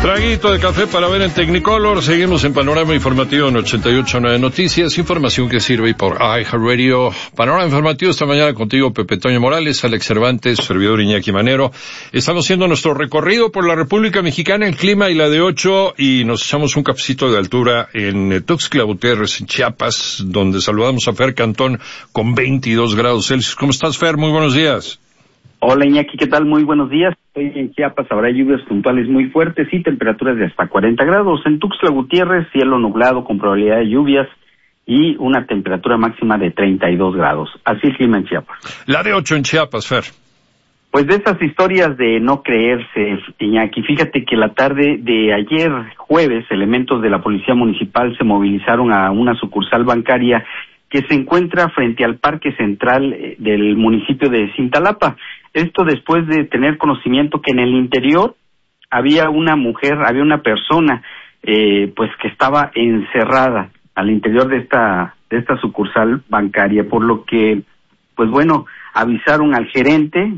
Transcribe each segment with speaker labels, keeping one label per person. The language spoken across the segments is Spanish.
Speaker 1: Traguito de café para ver en Technicolor. Seguimos en Panorama Informativo en 88.9 Noticias. Información que sirve por iHeartRadio. Panorama Informativo esta mañana contigo, Pepe Toño Morales, Alex Cervantes, servidor Iñaki Manero. Estamos haciendo nuestro recorrido por la República Mexicana, el clima y la de 8, y nos echamos un cafecito de altura en Tuxtla Gutiérrez, en Chiapas, donde saludamos a Fer Cantón con 22 grados Celsius. ¿Cómo estás, Fer? Muy buenos días.
Speaker 2: Hola Iñaki, ¿qué tal? Muy buenos días. Estoy en Chiapas, habrá lluvias puntuales muy fuertes y temperaturas de hasta 40 grados. En Tuxtla Gutiérrez, cielo nublado con probabilidad de lluvias y una temperatura máxima de 32 grados. Así el clima en Chiapas.
Speaker 1: La de 8 en Chiapas, Fer.
Speaker 2: Pues de esas historias de no creerse, Iñaki, fíjate que la tarde de ayer jueves, elementos de la Policía Municipal se movilizaron a una sucursal bancaria que se encuentra frente al Parque Central del municipio de Cintalapa. Esto después de tener conocimiento que en el interior había una mujer, había una persona, pues que estaba encerrada al interior de esta sucursal bancaria, por lo que, pues bueno, avisaron al gerente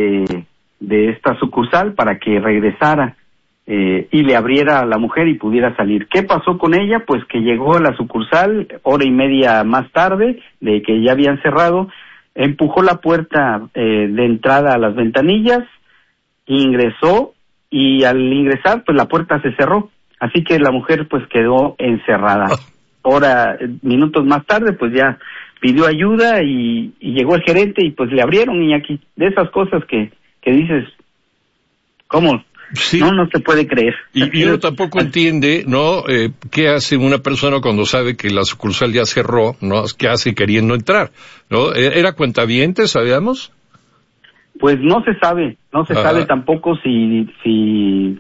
Speaker 2: de esta sucursal para que regresara y le abriera a la mujer y pudiera salir. ¿Qué pasó con ella? Pues que llegó a la sucursal hora y media más tarde de que ya habían cerrado, empujó la puerta de entrada a las ventanillas, ingresó y al ingresar pues la puerta se cerró, así que la mujer pues quedó encerrada. Minutos más tarde pues ya pidió ayuda y llegó el gerente y pues le abrieron, y aquí de esas cosas que dices, ¿cómo?
Speaker 1: Sí.
Speaker 2: No se puede creer.
Speaker 1: Y uno tampoco entiende, ¿no? ¿Qué hace una persona cuando sabe que la sucursal ya cerró, ¿no? ¿Qué hace queriendo entrar? ¿No? ¿Era cuentaviente, sabíamos?
Speaker 2: Pues no se sabe tampoco si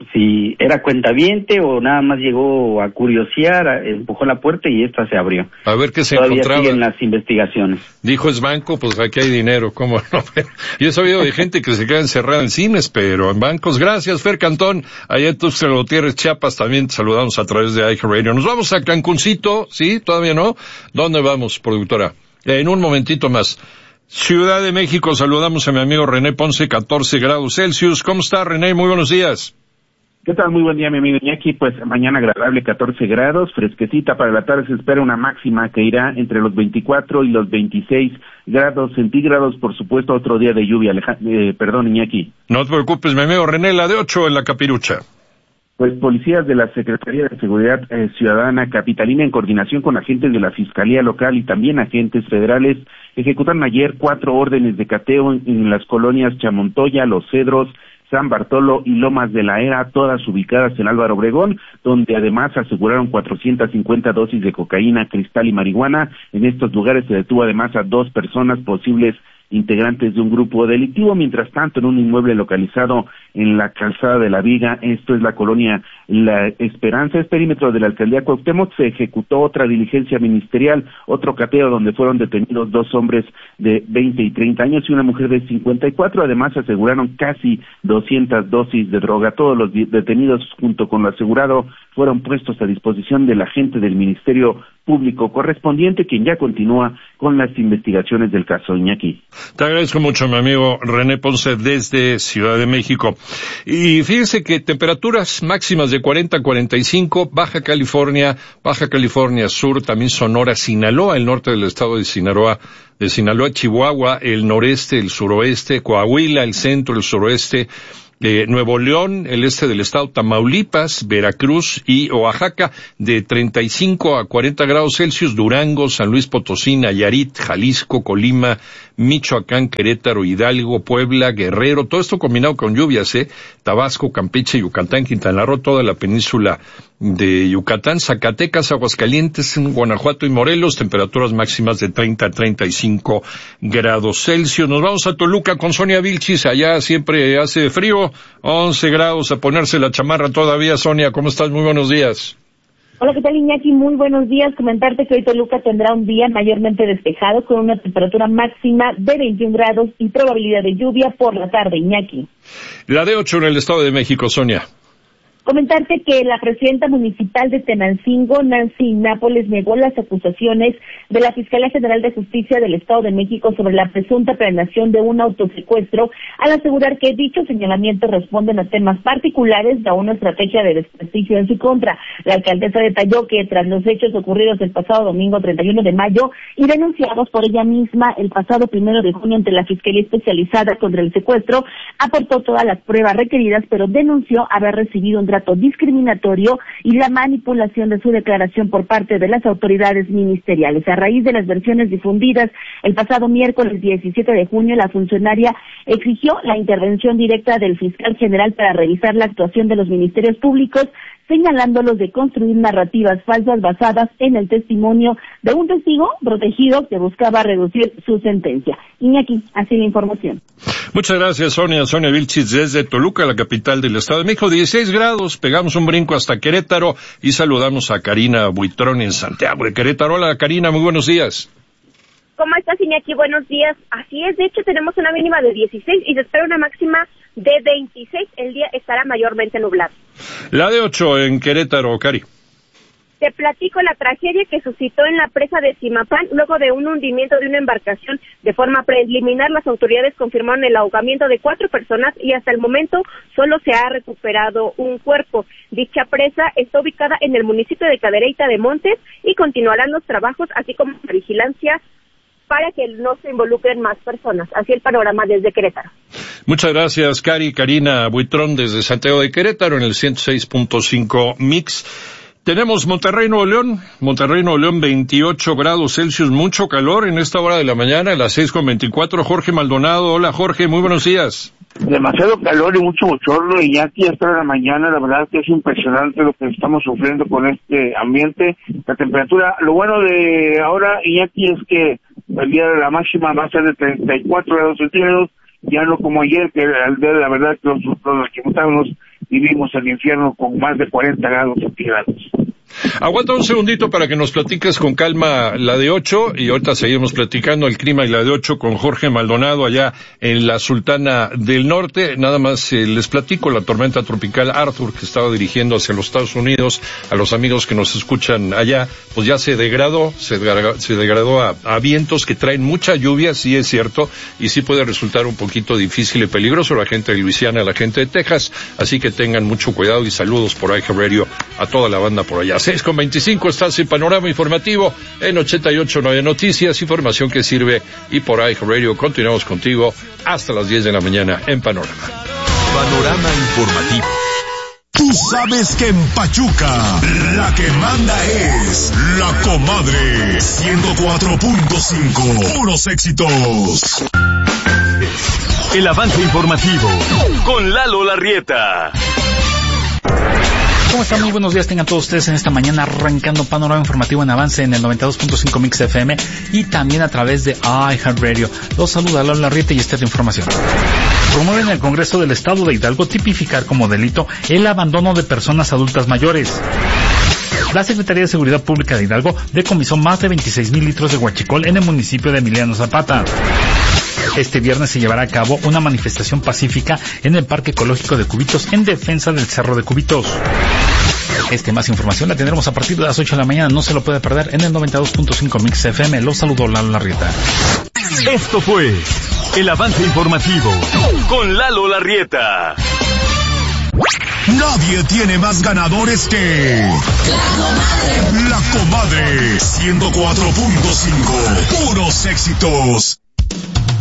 Speaker 2: era cuentaviente o nada más llegó a curiosear, empujó la puerta y esta se abrió.
Speaker 1: A ver qué se
Speaker 2: Todavía
Speaker 1: encontraba.
Speaker 2: siguen las investigaciones.
Speaker 1: Dijo, es banco, pues aquí hay dinero, ¿cómo no? Yo he sabido de gente que se queda encerrada en cines, pero en bancos. Gracias, Fer Cantón. Allá en Tuxtla Gutiérrez, Chiapas, también te saludamos a través de iHeartRadio. Nos vamos a Cancuncito, ¿sí? ¿Todavía no? ¿Dónde vamos, productora? En un momentito más. Ciudad de México, saludamos a mi amigo René Ponce, 14 grados Celsius. ¿Cómo está, René? Muy buenos días.
Speaker 3: ¿Qué tal? Muy buen día, mi amigo Iñaki. Pues mañana agradable, 14 grados, fresquecita. Para la tarde se espera una máxima que irá entre los 24 y los 26 grados centígrados. Por supuesto, otro día de lluvia. Perdón, Iñaki.
Speaker 1: No te preocupes, mi amigo René, la de 8 en la Capirucha.
Speaker 3: Pues policías de la Secretaría de Seguridad Ciudadana capitalina, en coordinación con agentes de la Fiscalía Local y también agentes federales, ejecutaron ayer 4 órdenes de cateo en las colonias Chamontoya, Los Cedros, San Bartolo y Lomas de la Era, todas ubicadas en Álvaro Obregón, donde además aseguraron 450 dosis de cocaína, cristal y marihuana. En estos lugares se detuvo además a 2 personas posibles integrantes de un grupo delictivo. Mientras tanto, en un inmueble localizado en la calzada de la Viga, esto es la colonia La Esperanza, es perímetro de la alcaldía Cuauhtémoc, se ejecutó otra diligencia ministerial, otro cateo donde fueron detenidos 2 hombres de 20 y 30 años y una mujer de 54, además aseguraron casi 200 dosis de droga. Todos los detenidos junto con lo asegurado fueron puestos a disposición del agente del Ministerio Público correspondiente, quien ya continúa con las investigaciones del caso. Iñaki.
Speaker 1: Te agradezco mucho, mi amigo René Ponce, desde Ciudad de México. Y fíjese que temperaturas máximas de 40 a 45, Baja California Sur, también Sonora, Sinaloa, el norte del estado de Sinaloa, Chihuahua, el noreste, el suroeste, Coahuila, el centro, el suroeste, Nuevo León, el este del estado, Tamaulipas, Veracruz y Oaxaca, de 35 a 40 grados Celsius, Durango, San Luis Potosí, Nayarit, Jalisco, Colima, Michoacán, Querétaro, Hidalgo, Puebla, Guerrero, todo esto combinado con lluvias, Tabasco, Campeche, Yucatán, Quintana Roo, toda la península de Yucatán, Zacatecas, Aguascalientes, Guanajuato y Morelos, temperaturas máximas de 30 a 35 grados Celsius. Nos vamos a Toluca con Sonia Vilchis, allá siempre hace frío, 11 grados, a ponerse la chamarra todavía. Sonia, ¿cómo estás? Muy buenos días.
Speaker 4: Hola, ¿qué tal, Iñaki? Muy buenos días. Comentarte que hoy Toluca tendrá un día mayormente despejado con una temperatura máxima de 21 grados y probabilidad de lluvia por la tarde, Iñaki.
Speaker 1: La de 8 en el Estado de México, Sonia.
Speaker 4: Comentarte que la presidenta municipal de Tenancingo, Nancy Nápoles, negó las acusaciones de la Fiscalía General de Justicia del Estado de México sobre la presunta planeación de un autosecuestro, al asegurar que dichos señalamientos responden a temas particulares de una estrategia de desprestigio en su contra. La alcaldesa detalló que tras los hechos ocurridos el pasado domingo 31 de mayo y denunciados por ella misma el pasado 1 de junio ante la Fiscalía Especializada contra el Secuestro, aportó todas las pruebas requeridas, pero denunció haber recibido un trato discriminatorio y la manipulación de su declaración por parte de las autoridades ministeriales. A raíz de las versiones difundidas el pasado miércoles 17 de junio, la funcionaria exigió la intervención directa del fiscal general para revisar la actuación de los ministerios públicos, señalándolos de construir narrativas falsas basadas en el testimonio de un testigo protegido que buscaba reducir su sentencia. Iñaki, así la información.
Speaker 1: Muchas gracias, Sonia. Sonia Vilchis desde Toluca, la capital del Estado de México. 16 grados, pegamos un brinco hasta Querétaro y saludamos a Karina Buitrón en Santiago de Querétaro. Hola, Karina, muy buenos días.
Speaker 5: ¿Cómo estás, Iñaki? Buenos días. Así es, de hecho tenemos una mínima de 16 y se espera una máxima de 26. El día estará mayormente nublado.
Speaker 1: La de 8 en Querétaro, Cari.
Speaker 5: Te platico la tragedia que suscitó en la presa de Zimapán luego de un hundimiento de una embarcación. De forma preliminar, las autoridades confirmaron el ahogamiento de 4 personas y hasta el momento solo se ha recuperado un cuerpo. Dicha presa está ubicada en el municipio de Cadereyta de Montes y continuarán los trabajos, así como la vigilancia para que no se involucren más personas. Así el panorama desde Querétaro.
Speaker 1: Muchas gracias, Cari. Karina Buitrón desde Santiago de Querétaro en el 106.5 Mix. Tenemos Monterrey, Nuevo León, 28 grados Celsius, mucho calor en esta hora de la mañana, a las 6:24. Jorge Maldonado, hola Jorge, muy buenos días.
Speaker 6: Demasiado calor y mucho bochorno, y ya aquí hasta la mañana, la verdad que es impresionante lo que estamos sufriendo con este ambiente. La temperatura, lo bueno de ahora, y aquí es que el día de la máxima va a ser de 34 grados centígrados, ya no como ayer, que la verdad que los mexicanos vivimos el infierno con más de 40 grados centígrados.
Speaker 1: Aguanta un segundito para que nos platiques con calma la de 8 y ahorita seguimos platicando el clima y la de 8 con Jorge Maldonado allá en la Sultana del Norte. Nada más les platico la tormenta tropical Arthur que estaba dirigiendo hacia los Estados Unidos. A los amigos que nos escuchan allá, pues ya se degradó a vientos que traen mucha lluvia, sí es cierto, y sí puede resultar un poquito difícil y peligroso la gente de Luisiana, la gente de Texas, así que tengan mucho cuidado y saludos por iHeartRadio a toda la banda por allá. 6:25, estás en Panorama Informativo en 88.9 Noticias, información que sirve, y por iHeartRadio continuamos contigo hasta las 10 de la mañana en Panorama.
Speaker 7: Panorama Informativo.
Speaker 8: Tú sabes que en Pachuca la que manda es La Comadre 104.5. Puros éxitos.
Speaker 7: El avance informativo con Lalo Larrieta.
Speaker 9: ¿Cómo están? Muy buenos días tengan todos ustedes en esta mañana, arrancando Panorama Informativo en avance en el 92.5 Mix FM y también a través de iHeartRadio. Los saluda Lalo Larrieta y esta es la información. Promueven en el Congreso del Estado de Hidalgo tipificar como delito el abandono de personas adultas mayores. La Secretaría de Seguridad Pública de Hidalgo decomisó más de 26,000 litros de huachicol en el municipio de Emiliano Zapata. Este viernes se llevará a cabo una manifestación pacífica en el Parque Ecológico de Cubitos en defensa del Cerro de Cubitos. Más información la tendremos a partir de las 8 de la mañana, no se lo puede perder en el 92.5 Mix FM. Los saludó Lalo Larrieta.
Speaker 7: Esto fue el avance informativo con Lalo Larrieta.
Speaker 8: Nadie tiene más ganadores que La Comadre 104.5. Puros éxitos.